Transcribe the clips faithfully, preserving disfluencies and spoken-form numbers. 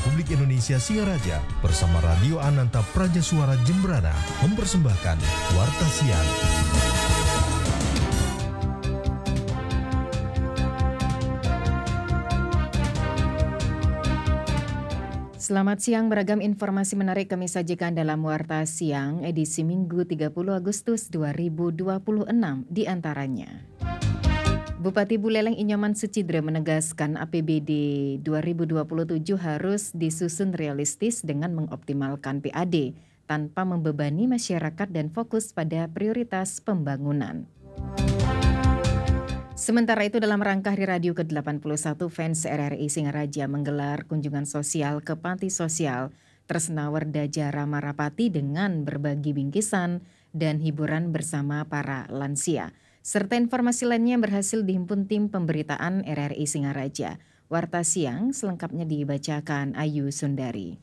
Republik Indonesia Singaraja bersama Radio Ananta Praja Suara Jembrana mempersembahkan Warta Siang. Selamat siang, beragam informasi menarik kami sajikan dalam Warta Siang edisi Minggu tiga puluh Agustus dua ribu dua puluh enam di antaranya. Bupati Buleleng Inyoman Sucidre menegaskan A P B D dua ribu dua puluh tujuh harus disusun realistis dengan mengoptimalkan P A D tanpa membebani masyarakat dan fokus pada prioritas pembangunan. Sementara itu dalam rangka Hari Radio ke delapan puluh satu fans R R I Singaraja menggelar kunjungan sosial ke panti sosial Tresnawar Daja Rama Rapati dengan berbagi bingkisan dan hiburan bersama para lansia. Serta informasi lainnya yang berhasil dihimpun tim pemberitaan R R I Singaraja. Warta Siang selengkapnya dibacakan Ayu Sundari.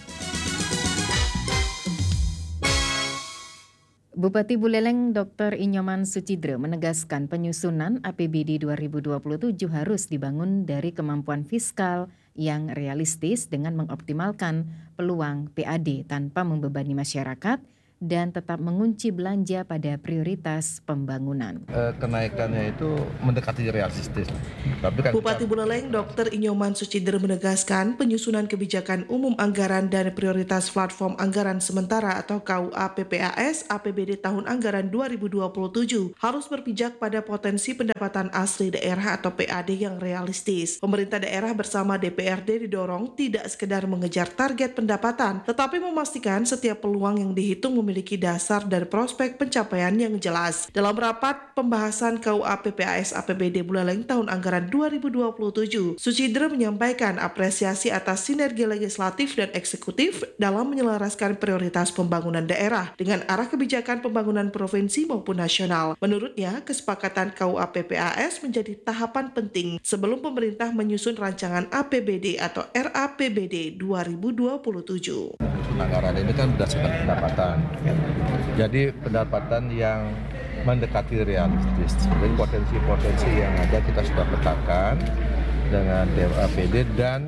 Bupati Buleleng Doktor Inyoman Sucidre menegaskan penyusunan A P B D dua ribu dua puluh tujuh harus dibangun dari kemampuan fiskal yang realistis dengan mengoptimalkan peluang P A D tanpa membebani masyarakat dan tetap mengunci belanja pada prioritas pembangunan. E, kenaikannya itu mendekati realistis. Tapi kan Bupati Buleleng Doktor Inyoman Sucidre menegaskan penyusunan kebijakan umum anggaran dan prioritas platform anggaran sementara atau K U A P P A S A P B D tahun anggaran dua ribu dua puluh tujuh harus berpijak pada potensi pendapatan asli daerah atau P A D yang realistis. Pemerintah daerah bersama D P R D didorong tidak sekedar mengejar target pendapatan, tetapi memastikan setiap peluang yang dihitung memiliki memiliki dasar dan prospek pencapaian yang jelas. Dalam rapat pembahasan K U A P P A S A P B D Buleleng tahun anggaran dua ribu dua puluh tujuh, Sucidre menyampaikan apresiasi atas sinergi legislatif dan eksekutif dalam menyelaraskan prioritas pembangunan daerah dengan arah kebijakan pembangunan provinsi maupun nasional. Menurutnya, kesepakatan K U A P P A S menjadi tahapan penting sebelum pemerintah menyusun rancangan A P B D atau R A P B D dua ribu dua puluh tujuh. Anggaran ini kan berdasarkan pendapatan. Jadi pendapatan yang mendekati realistis. Jadi potensi-potensi yang ada kita sudah petakan dengan A P D dan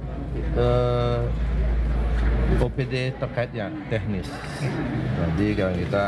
eh, O P D terkaitnya teknis. Jadi kalau kita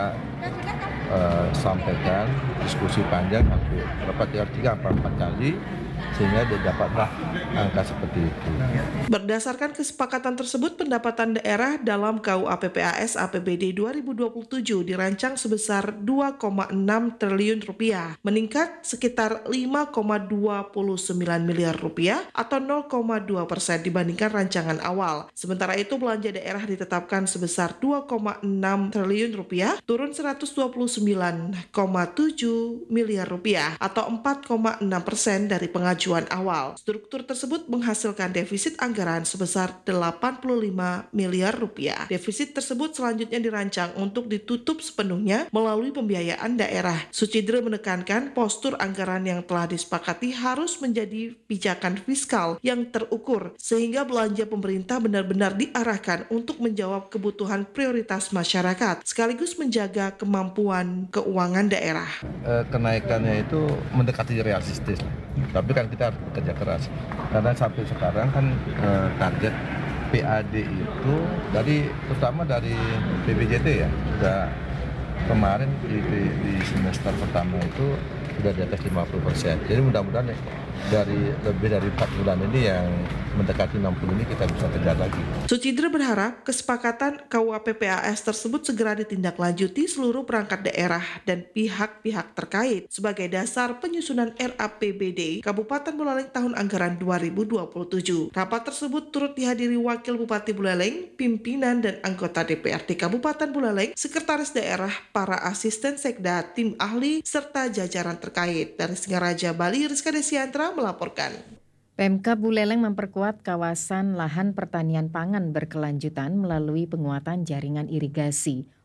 eh, sampaikan diskusi panjang hampir berapa tiga empat empat kali sehingga didapatlah angka seperti itu. Berdasarkan kesepakatan tersebut, pendapatan daerah dalam K U A P P A S A P B D dua ribu dua puluh tujuh dirancang sebesar dua koma enam triliun rupiah, meningkat sekitar lima koma dua sembilan miliar rupiah atau nol koma dua persen dibandingkan rancangan awal. Sementara itu belanja daerah ditetapkan sebesar dua koma enam triliun rupiah, turun seratus dua puluh sembilan koma tujuh miliar rupiah atau empat koma enam persen dari pengajuan awal. Struktur tersebut menghasilkan defisit anggaran sebesar delapan puluh lima miliar rupiah. Defisit tersebut selanjutnya dirancang untuk ditutup sepenuhnya melalui pembiayaan daerah. Sucidre menekankan postur anggaran yang telah disepakati harus menjadi pijakan fiskal yang terukur sehingga belanja pemerintah benar-benar diarahkan untuk menjawab kebutuhan prioritas masyarakat sekaligus menjaga kemampuan keuangan daerah. E, kenaikannya itu mendekati realistis. Tapi kan kita harus bekerja keras karena sampai sekarang kan eh, target P A D itu dari terutama dari B P J T ya sudah kemarin di, di, di semester pertama itu sudah di atas lima puluh persen. Jadi mudah-mudahan dari lebih dari empat bulan ini yang mendekati enam puluh ini kita bisa kejar lagi. Sucidre berharap kesepakatan K U A P P A S tersebut segera ditindaklanjuti seluruh perangkat daerah dan pihak-pihak terkait sebagai dasar penyusunan R A P B D Kabupaten Buleleng tahun anggaran dua ribu dua puluh tujuh. Rapat tersebut turut dihadiri Wakil Bupati Buleleng, pimpinan dan anggota D P R D Kabupaten Buleleng, Sekretaris Daerah, para asisten sekda, tim ahli, serta jajaran terkait. Dari Singaraja, Bali, Rizka Desiantra melaporkan. Pemkab Buleleng memperkuat kawasan lahan pertanian pangan berkelanjutan melalui penguatan jaringan irigasi.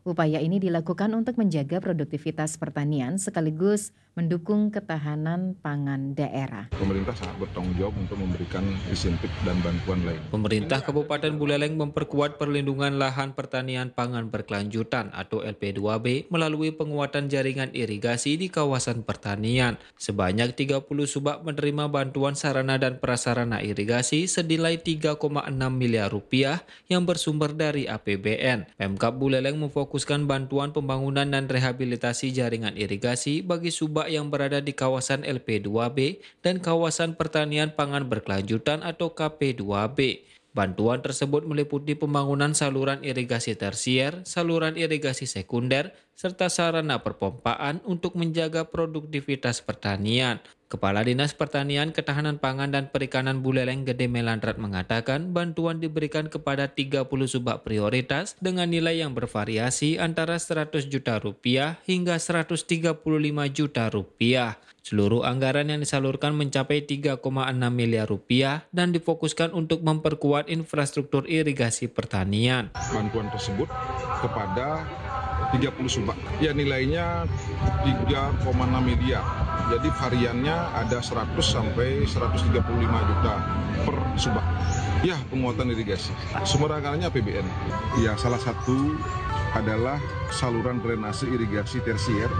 Upaya ini dilakukan untuk menjaga produktivitas pertanian sekaligus mendukung ketahanan pangan daerah. Pemerintah sangat bertanggung jawab untuk memberikan insentif dan bantuan lain. Pemerintah Kabupaten Buleleng memperkuat perlindungan lahan pertanian pangan berkelanjutan atau L P dua B melalui penguatan jaringan irigasi di kawasan pertanian. Sebanyak tiga puluh subak menerima bantuan sarana dan prasarana irigasi senilai tiga koma enam miliar rupiah yang bersumber dari A P B N. Pemkab Buleleng memfokuskan bantuan pembangunan dan rehabilitasi jaringan irigasi bagi subak yang berada di kawasan L P dua B dan kawasan pertanian pangan berkelanjutan atau K P dua B. Bantuan tersebut meliputi pembangunan saluran irigasi tersier, saluran irigasi sekunder, serta sarana perpompaan untuk menjaga produktivitas pertanian. Kepala Dinas Pertanian, Ketahanan Pangan dan Perikanan Buleleng Gede Melandrat mengatakan bantuan diberikan kepada tiga puluh subak prioritas dengan nilai yang bervariasi antara seratus juta rupiah hingga seratus tiga puluh lima juta rupiah. Seluruh anggaran yang disalurkan mencapai tiga koma enam miliar rupiah dan difokuskan untuk memperkuat infrastruktur irigasi pertanian. Bantuan tersebut kepada tiga puluh subak. Ya, nilainya tiga koma enam miliar. Jadi variannya ada seratus sampai seratus tiga puluh lima juta per subak. Ya, penguatan irigasi. Sumber anggarannya A P B N. Ya, salah satu adalah saluran drainase irigasi tersier,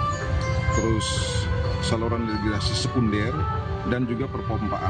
terus saluran irigasi sekunder, dan juga perpompaan.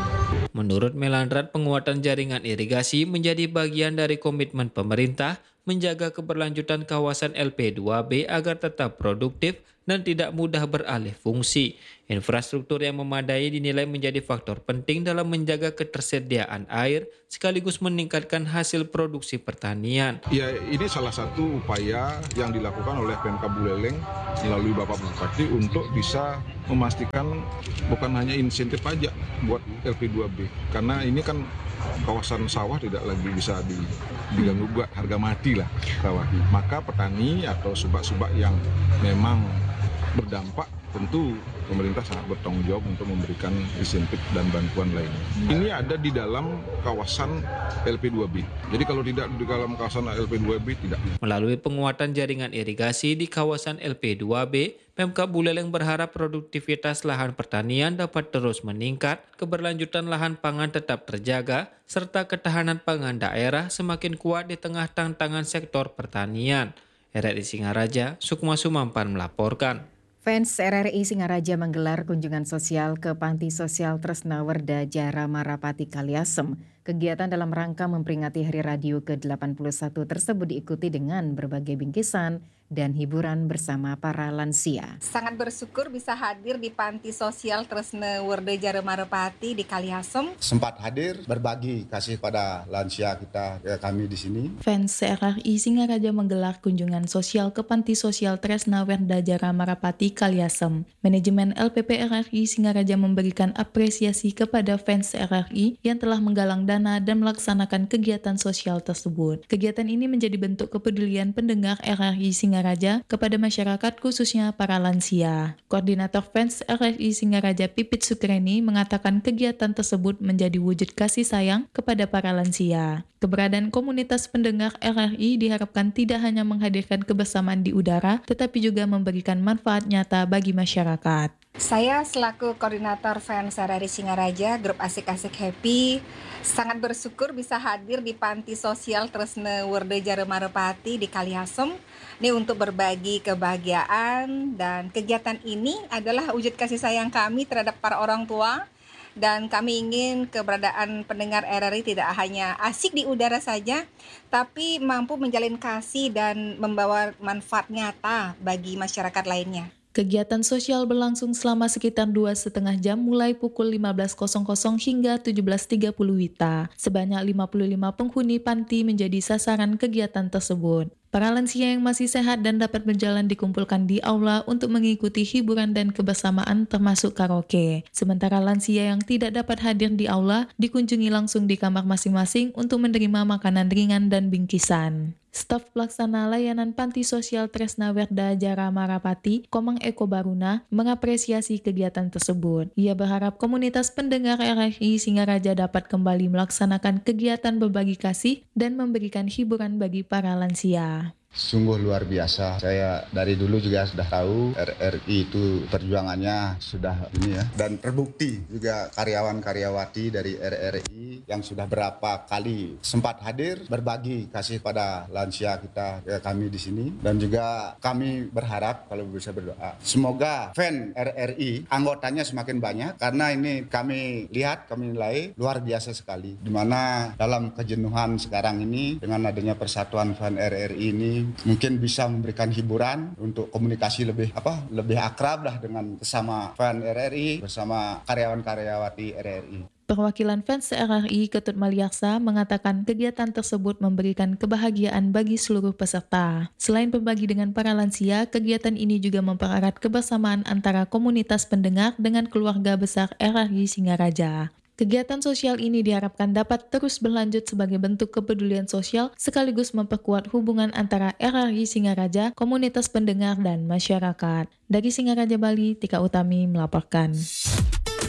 Menurut Melandrat, penguatan jaringan irigasi menjadi bagian dari komitmen pemerintah menjaga keberlanjutan kawasan L P dua B agar tetap produktif dan tidak mudah beralih fungsi. Infrastruktur yang memadai dinilai menjadi faktor penting dalam menjaga ketersediaan air sekaligus meningkatkan hasil produksi pertanian. Ya, ini salah satu upaya yang dilakukan oleh Pemkab Buleleng melalui Bapak Bupati untuk bisa memastikan bukan hanya insentif pajak buat L P dua B, karena ini kan kawasan sawah tidak lagi bisa diganggu gugat, harga mati lah sawah. Maka petani atau subak-subak yang memang berdampak, tentu pemerintah sangat bertanggung jawab untuk memberikan insentif dan bantuan lain. Ini ada di dalam kawasan L P dua B. Jadi kalau tidak di dalam kawasan L P dua B, tidak. Melalui penguatan jaringan irigasi di kawasan L P dua B, Pemkab Buleleng berharap produktivitas lahan pertanian dapat terus meningkat, keberlanjutan lahan pangan tetap terjaga, serta ketahanan pangan daerah semakin kuat di tengah tantangan sektor pertanian. R R I Singaraja, Sukma Sumampan melaporkan. Fans R R I Singaraja menggelar kunjungan sosial ke Panti Sosial Tresna Werda Jara Marapati Kaliasem. Kegiatan dalam rangka memperingati Hari Radio ke delapan puluh satu tersebut diikuti dengan berbagai bingkisan dan hiburan bersama para lansia. Sangat bersyukur bisa hadir di Panti Sosial Tresna Werda Jara Marapati di Kaliasem. Sempat hadir berbagi kasih pada lansia kita, ya, kami di sini. Fans R R I Singaraja menggelar kunjungan sosial ke Panti Sosial Tresna Werda Jara Marapati Kaliasem. Manajemen L P P R R I Singaraja memberikan apresiasi kepada fans R R I yang telah menggalang dana dan melaksanakan kegiatan sosial tersebut. Kegiatan ini menjadi bentuk kepedulian pendengar R R I Singaraja kepada masyarakat khususnya para lansia. Koordinator fans R R I Singaraja Pipit Sukreni mengatakan kegiatan tersebut menjadi wujud kasih sayang kepada para lansia. Keberadaan komunitas pendengar R R I diharapkan tidak hanya menghadirkan kebersamaan di udara, tetapi juga memberikan manfaat nyata bagi masyarakat. Saya selaku koordinator fans R R I Singaraja, grup Asik-Asik Happy, sangat bersyukur bisa hadir di Panti Sosial Tresna Werda Jara Marapati di Kaliasem. Ini untuk berbagi kebahagiaan, dan kegiatan ini adalah wujud kasih sayang kami terhadap para orang tua. Dan kami ingin keberadaan pendengar R R I tidak hanya asik di udara saja, tapi mampu menjalin kasih dan membawa manfaat nyata bagi masyarakat lainnya. Kegiatan sosial berlangsung selama sekitar dua setengah jam mulai pukul lima belas hingga tujuh belas tiga puluh W I T A. Sebanyak lima puluh lima penghuni panti menjadi sasaran kegiatan tersebut. Para lansia yang masih sehat dan dapat berjalan dikumpulkan di aula untuk mengikuti hiburan dan kebersamaan termasuk karaoke. Sementara lansia yang tidak dapat hadir di aula dikunjungi langsung di kamar masing-masing untuk menerima makanan ringan dan bingkisan. Staf Pelaksana Layanan Panti Sosial Tresna Werda Jara Marapati, Komang Eko Baruna, mengapresiasi kegiatan tersebut. Ia berharap komunitas pendengar R R I Singaraja dapat kembali melaksanakan kegiatan berbagi kasih dan memberikan hiburan bagi para lansia. Sungguh luar biasa. Saya dari dulu juga sudah tahu R R I itu perjuangannya sudah ini ya. Dan terbukti juga karyawan-karyawati dari R R I yang sudah berapa kali sempat hadir berbagi kasih pada lansia kita, ya, kami di sini. Dan juga kami berharap kalau bisa berdoa, semoga fan R R I anggotanya semakin banyak, karena ini kami lihat, kami nilai luar biasa sekali. Di mana dalam kejenuhan sekarang ini dengan adanya persatuan fan R R I ini mungkin bisa memberikan hiburan untuk komunikasi lebih apa lebih akrab lah dengan sesama fan R R I bersama karyawan-karyawati R R I. Perwakilan fans R R I Ketut Maliaksa mengatakan kegiatan tersebut memberikan kebahagiaan bagi seluruh peserta. Selain berbagi dengan para lansia, kegiatan ini juga mempererat kebersamaan antara komunitas pendengar dengan keluarga besar R R I Singaraja. Kegiatan sosial ini diharapkan dapat terus berlanjut sebagai bentuk kepedulian sosial sekaligus memperkuat hubungan antara R R I Singaraja, komunitas pendengar, dan masyarakat. Dari Singaraja, Bali, Tika Utami melaporkan.